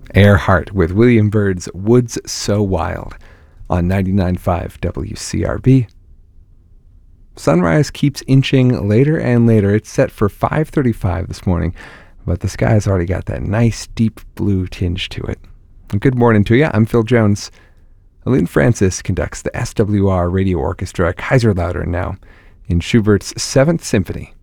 Earhart with William Byrd's Woods So Wild on 99.5 WCRB. Sunrise keeps inching later and later. It's set for 5:35 this morning, but the sky's already got that nice deep blue tinge to it. Good morning to you. I'm Phil Jones. Aline Francis conducts the SWR Radio Orchestra at Kaiserslautern now in Schubert's 7th Symphony.